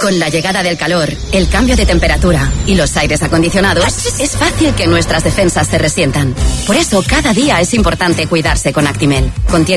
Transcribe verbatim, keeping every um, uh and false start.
Con la llegada del calor, el cambio de temperatura y los aires acondicionados, es fácil que nuestras defensas se resientan. Por eso, cada día es importante cuidarse con Actimel. Contiene